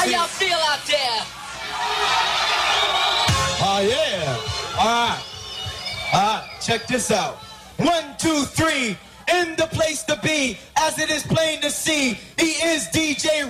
y'all feel out there? Oh, yeah. All right. Check this out. 1, 2, 3. In the place to be, as it is plain to see, he is DJ